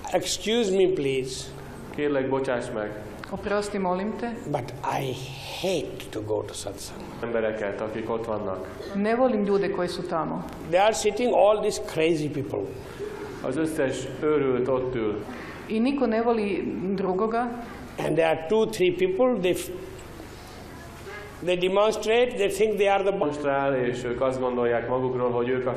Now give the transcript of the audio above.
excuse me please. Kérlek, bocsáss meg. Oprosti, molim te. But I hate to go to satsang. Embereket, akik ott vannak. Ne volim ljude koji su tamo. They are sitting all these crazy people. Az összes őrült ott ül. I niko ne voli drugoga. And there are 2-3 people, they demonstrate, they think they are the boss. Demonstrál, és ők azt gondolják magukról, hogy ők a